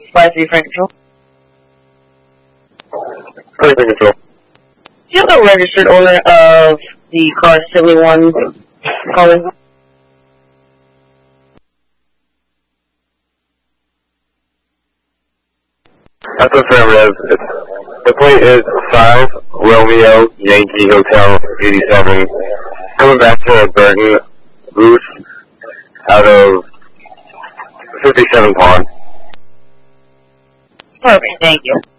5-3 Frank Control. Frank Control. Do you have the registered owner of the car Silly One calling? That's affirmative. The plate is 5 Romeo Yankee Hotel 87. Coming back to Burton Booth out of 57 Pond. Perfect, thank you.